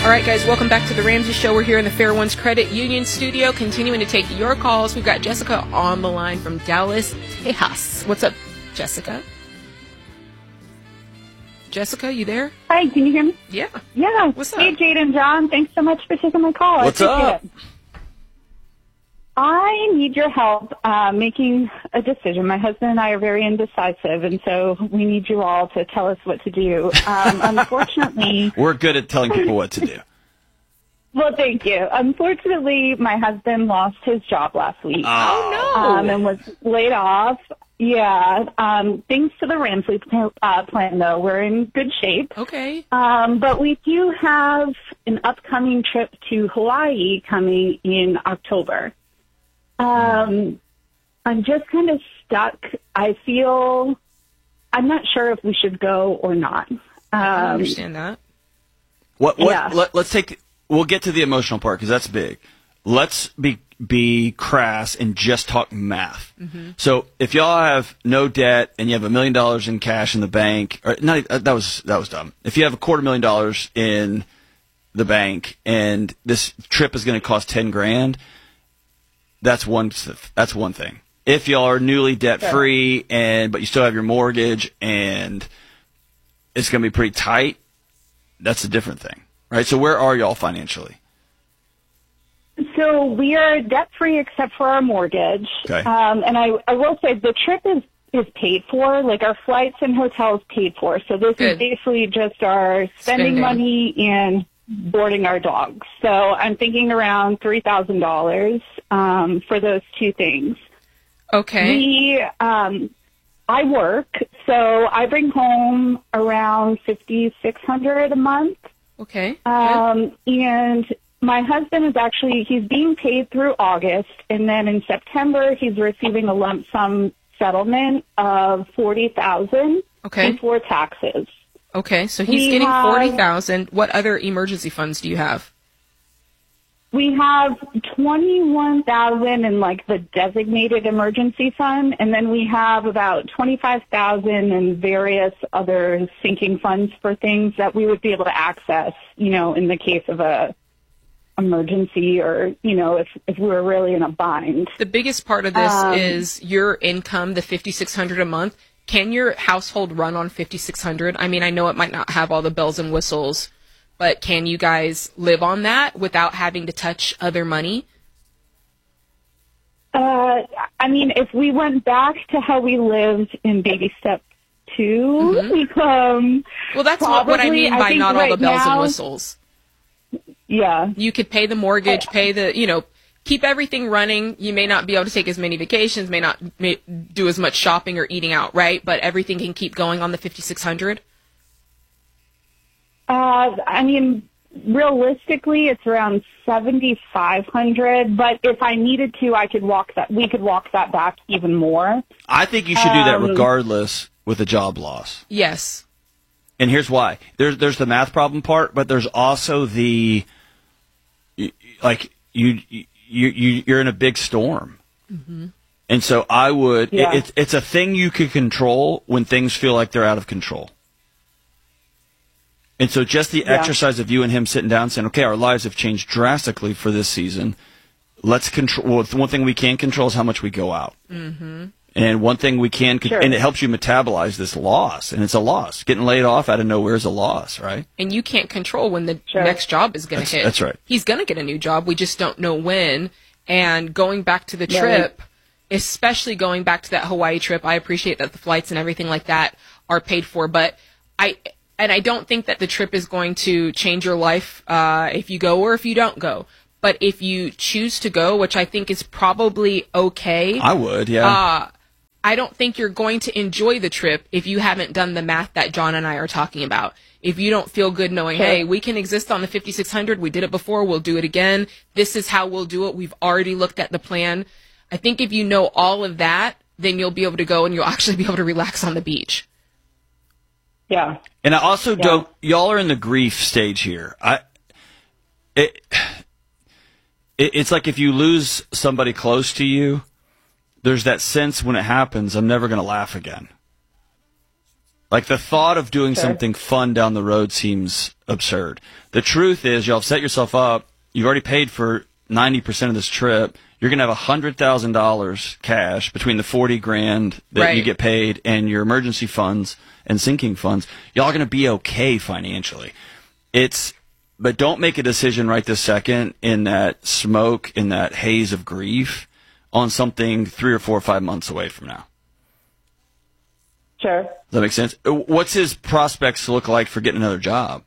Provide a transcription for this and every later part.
All right, guys, welcome back to the Ramsey Show. We're here in the Fair Ones Credit Union studio, continuing to take your calls. We've got Jessica on the line from Dallas, Texas. What's up, Jessica? Jessica, you there? Hi, can you hear me? Yeah. Yeah. What's up? Hey, Jade and John. Thanks so much for taking my call. What's I appreciate up? it. I need your help making a decision. My husband and I are very indecisive, and so we need you all to tell us what to do. Unfortunately... We're good at telling people what to do. Well, thank you. Unfortunately, my husband lost his job last week. Oh, no. And was laid off. Yeah. Thanks to the Ramsey plan, though, we're in good shape. Okay. But we do have an upcoming trip to Hawaii coming in October. I'm just kind of stuck. I'm not sure if we should go or not. I understand that. Yeah. We'll get to the emotional part because that's big. Let's be crass and just talk math. Mm-hmm. So if y'all have no debt and you have $1 million in cash in the bank, or not, that was dumb. If you have $250,000 in the bank and this trip is going to cost $10,000, that's one thing. If y'all are newly debt free but you still have your mortgage and it's going to be pretty tight, that's a different thing, right? So where are y'all financially? So we are debt-free except for our mortgage. Okay. And I will say the trip is paid for, like our flights and hotels paid for. So this is basically just our spending money and boarding our dogs. So I'm thinking around $3,000 for those two things. Okay. I work, so I bring home around $5,600 a month. Okay. And my husband he's being paid through August, and then in September he's receiving a lump sum settlement of $40,000 before taxes. Okay, so he's getting $40,000. What other emergency funds do you have? We have $21,000 in like the designated emergency fund, and then we have about $25,000 in various other sinking funds for things that we would be able to access, in the case of a emergency or, if we were really in a bind. The biggest part of this is your income, the $5,600 a month. Can your household run on $5,600? I mean, I know it might not have all the bells and whistles, but can you guys live on that without having to touch other money? I mean, if we went back to how we lived in baby step 2, well, that's what I mean by not all the bells and whistles. Yeah. You could pay the mortgage, keep everything running. You may not be able to take as many vacations, may do as much shopping or eating out, right? But everything can keep going on the $5,600. I mean, realistically, it's around $7,500. But if I needed to, we could walk that back even more. I think you should do that regardless with a job loss. Yes. And here's why. There's the math problem part, but there's also you're in a big storm. Mm-hmm. And so I would, it's a thing you could control when things feel like they're out of control. And so just the exercise of you and him sitting down saying, okay, our lives have changed drastically for this season. Let's control, one thing we can control is how much we go out. Mm-hmm. And one thing we can, and it helps you metabolize this loss. And it's a loss. Getting laid off out of nowhere is a loss, right? And you can't control when the next job is going to hit. That's right. He's going to get a new job. We just don't know when. And going back to the trip, especially going back to that Hawaii trip, I appreciate that the flights and everything like that are paid for. But I don't think that the trip is going to change your life if you go or if you don't go. But if you choose to go, which I think is probably okay. I would, yeah. I don't think you're going to enjoy the trip if you haven't done the math that John and I are talking about. If you don't feel good knowing, hey, we can exist on the $5,600. We did it before. We'll do it again. This is how we'll do it. We've already looked at the plan. I think if you know all of that, then you'll be able to go and you'll actually be able to relax on the beach. Yeah. And I also don't, y'all are in the grief stage here. It's like if you lose somebody close to you, there's that sense when it happens, I'm never going to laugh again. Like, the thought of doing Sure. something fun down the road seems absurd. The truth is, y'all have set yourself up. You've already paid for 90% of this trip. You're going to have $100,000 cash between the $40,000 that you get paid and your emergency funds and sinking funds. Y'all are going to be okay financially. But don't make a decision right this second in that smoke, in that haze of grief on something 3 or 4 or 5 months away from now. Sure. Does that make sense? What's his prospects look like for getting another job?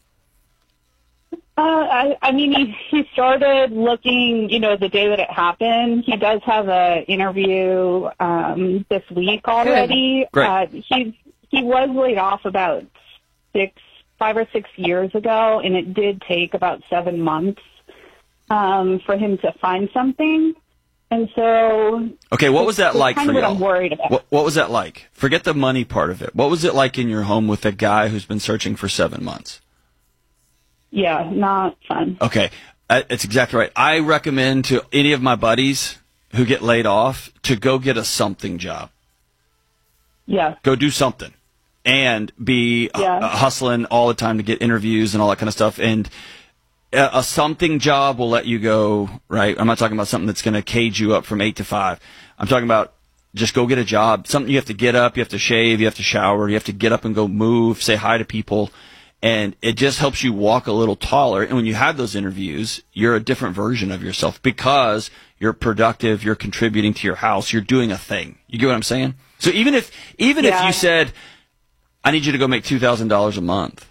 I mean, he started looking, the day that it happened. He does have an interview this week already. Great. He was laid off about 5 or 6 years ago, and it did take about 7 months for him to find something. And so, okay, what was that like kind for of what y'all? I'm worried about. What was that like? Forget the money part of it. What was it like in your home with a guy who's been searching for 7 months? Yeah, not fun. Okay, it's exactly right. I recommend to any of my buddies who get laid off to go get a something job. Yeah. Go do something and be hustling all the time to get interviews and all that kind of stuff. And a something job will let you go, right? I'm not talking about something that's going to cage you up from 8 to 5. I'm talking about just go get a job, something you have to get up, you have to shave, you have to shower, you have to get up and go move, say hi to people. And it just helps you walk a little taller. And when you have those interviews, you're a different version of yourself because you're productive, you're contributing to your house, you're doing a thing. You get what I'm saying? So even if you said, I need you to go make $2,000 a month,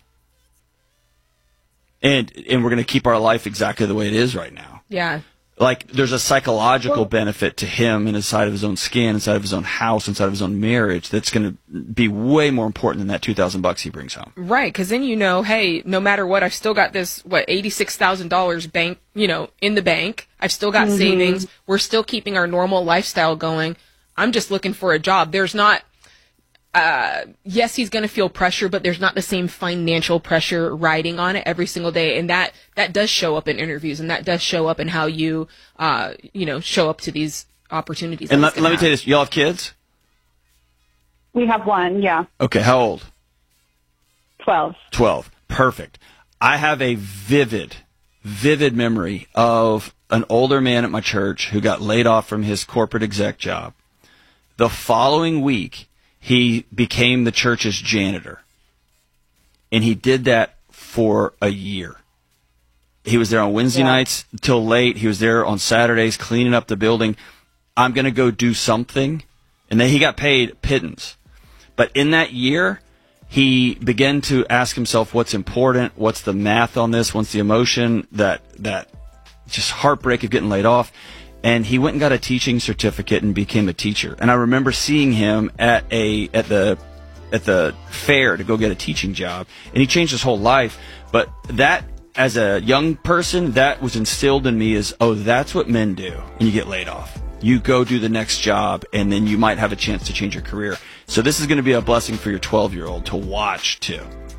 and we're going to keep our life exactly the way it is right now. Yeah. Like, there's a psychological benefit to him inside of his own skin, inside of his own house, inside of his own marriage that's going to be way more important than that $2,000 he brings home. Right, because then hey, no matter what, I've still got this, $86,000 bank, in the bank. I've still got savings. We're still keeping our normal lifestyle going. I'm just looking for a job. There's not, yes, he's going to feel pressure, but there's not the same financial pressure riding on it every single day. And that does show up in interviews, and that does show up in how you, show up to these opportunities. And let me tell you this, y'all have kids? We have one, yeah. Okay, how old? 12. 12. Perfect. I have a vivid memory of an older man at my church who got laid off from his corporate exec job. The following week, he became the church's janitor. And he did that for a year. He was there on Wednesday nights till late. He was there on Saturdays cleaning up the building. I'm going to go do something. And then he got paid pittance. But in that year, he began to ask himself what's important, what's the math on this, what's the emotion, that just heartbreak of getting laid off. And he went and got a teaching certificate and became a teacher. And I remember seeing him at the fair to go get a teaching job, and he changed his whole life. But that, as a young person, that was instilled in me as, that's what men do when you get laid off. You go do the next job, and then you might have a chance to change your career. So this is going to be a blessing for your 12-year-old to watch, too.